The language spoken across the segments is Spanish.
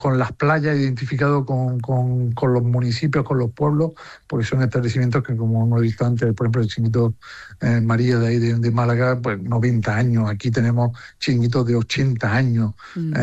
con las playas, identificado con los municipios, con los pueblos, porque son establecimientos que, como hemos visto antes, por ejemplo, el Chiringuito María de ahí de Málaga, pues 90 años. Aquí tenemos chiringuitos de 80 años.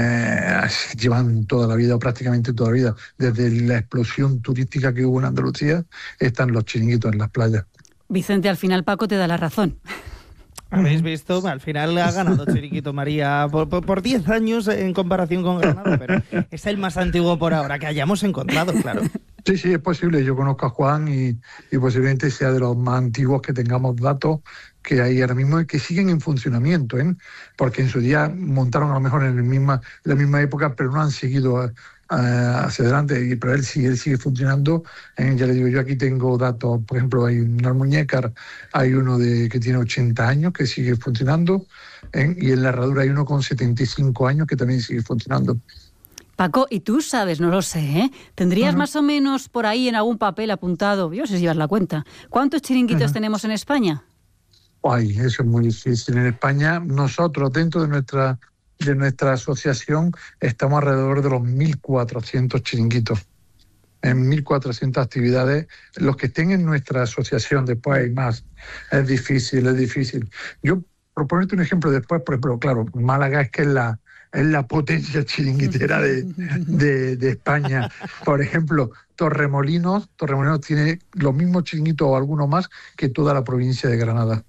Llevan toda la vida, o prácticamente toda la vida. Desde la explosión turística que hubo en Andalucía, están los chiringuitos en las playas. Vicente, al final Paco te da la razón. Habéis visto, al final ha ganado Chiringuito María por 10 años en comparación con Granada, pero es el más antiguo por ahora que hayamos encontrado, claro. Sí, es posible. Yo conozco a Juan y posiblemente sea de los más antiguos que tengamos datos que hay ahora mismo y que siguen en funcionamiento, porque en su día montaron a lo mejor en la misma época, pero no han seguido hacia adelante, pero él sigue funcionando. Ya le digo, yo aquí tengo datos, por ejemplo, hay un Almuñécar, hay uno que tiene 80 años que sigue funcionando, y en la Herradura hay uno con 75 años que también sigue funcionando. Paco, y tú sabes, no lo sé, ¿tendrías más o menos por ahí en algún papel apuntado, yo no sé si llevas la cuenta, cuántos chiringuitos tenemos en España? Ay, eso es muy difícil. En España, nosotros, dentro de nuestra asociación, estamos alrededor de los 1.400 chiringuitos. En 1.400 actividades, los que estén en nuestra asociación, después hay más. Es difícil. Yo, por ponerte un ejemplo después, por ejemplo, claro, Málaga es que es la potencia chiringuitera de España. Por ejemplo, Torremolinos tiene los mismos chiringuitos o alguno más que toda la provincia de Granada.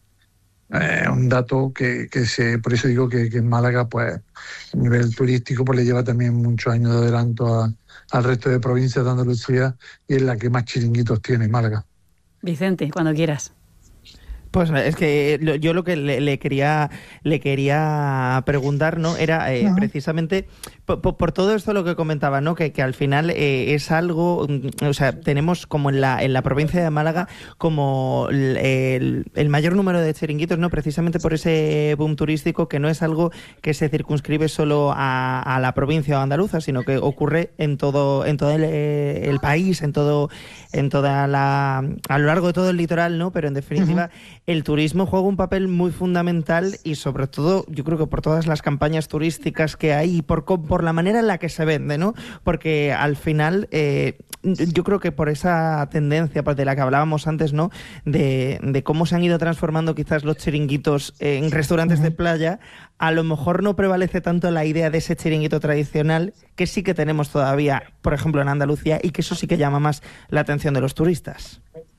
Un dato que por eso digo que en Málaga, pues, a nivel turístico, pues le lleva también muchos años de adelanto al resto de provincias de Andalucía, y es la que más chiringuitos tiene, Málaga. Vicente, cuando quieras. Pues es que yo lo que le quería preguntar, ¿no? Era precisamente por todo esto lo que comentaba, ¿no? Que al final es algo, o sea, tenemos como en la provincia de Málaga como el mayor número de chiringuitos, ¿no? Precisamente por ese boom turístico, que no es algo que se circunscribe solo a la provincia andaluza, sino que ocurre en todo el país, a lo largo de todo el litoral, ¿no? Pero en definitiva, el turismo juega un papel muy fundamental, y sobre todo yo creo que por todas las campañas turísticas que hay y por la manera en la que se vende, ¿no? Porque al final yo creo que por esa tendencia de la que hablábamos antes, ¿no? De cómo se han ido transformando quizás los chiringuitos en restaurantes de playa, a lo mejor no prevalece tanto la idea de ese chiringuito tradicional que sí que tenemos todavía, por ejemplo, en Andalucía, y que eso sí que llama más la atención de los turistas.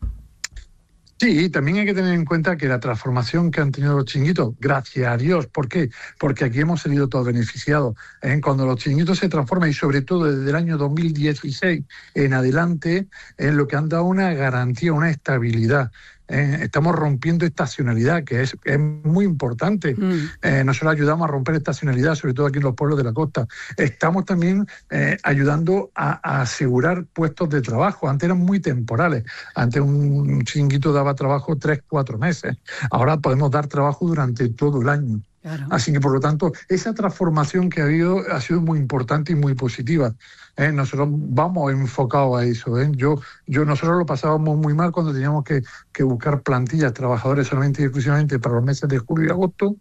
Sí, también hay que tener en cuenta que la transformación que han tenido los chiringuitos, gracias a Dios, ¿por qué? Porque aquí hemos salido todos beneficiados. Cuando los chiringuitos se transforman, y sobre todo desde el año 2016 en adelante, lo que han dado una garantía, una estabilidad. Estamos rompiendo estacionalidad, que es muy importante. Nosotros ayudamos a romper estacionalidad, sobre todo aquí en los pueblos de la costa. Estamos también ayudando a asegurar puestos de trabajo. Antes eran muy temporales. Antes un chiringuito daba trabajo 3-4 meses. Ahora podemos dar trabajo durante todo el año. Claro. Así que, por lo tanto, esa transformación que ha habido ha sido muy importante y muy positiva. Nosotros vamos enfocados a eso. Nosotros lo pasábamos muy mal cuando teníamos que buscar plantillas, trabajadores solamente y exclusivamente para los meses de julio y agosto.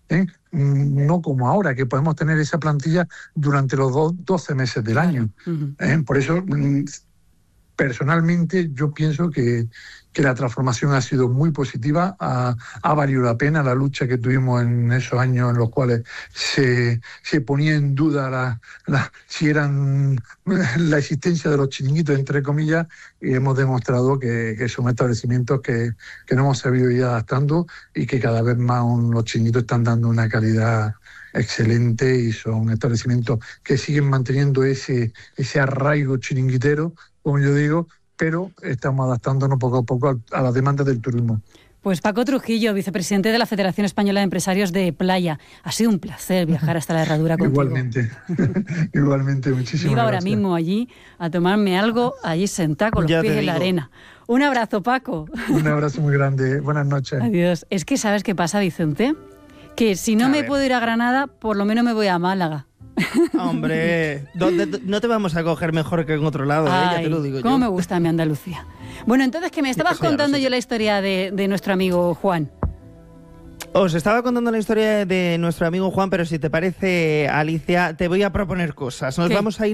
No como ahora, que podemos tener esa plantilla durante los 12 meses del año. Por eso, personalmente, yo pienso que la transformación ha sido muy positiva, ha valido la pena la lucha que tuvimos en esos años en los cuales se ponía en duda si eran la existencia de los chiringuitos, entre comillas, y hemos demostrado que son establecimientos que nos hemos sabido ir adaptando, y que cada vez más los chiringuitos están dando una calidad excelente, y son establecimientos que siguen manteniendo ese arraigo chiringuitero, como yo digo, pero estamos adaptándonos poco a poco a las demandas del turismo. Pues Paco Trujillo, vicepresidente de la Federación Española de Empresarios de Playa. Ha sido un placer viajar hasta la Herradura contigo. Igualmente, muchísimas Iba ahora gracias. mismo allí a tomarme algo, allí sentado con los pies en la arena. Un abrazo, Paco. Un abrazo muy grande. Buenas noches. Adiós. Es que, ¿sabes qué pasa, Vicente? Que si no me puedo ir a Granada, por lo menos me voy a Málaga. Hombre, no te vamos a coger mejor que en otro lado, ya te lo digo yo. Cómo me gusta mi Andalucía. Bueno, entonces, que me estabas contando yo la historia de nuestro amigo Juan. Os estaba contando la historia de nuestro amigo Juan, pero si te parece, Alicia, te voy a proponer cosas. Nos ¿Qué? vamos a ir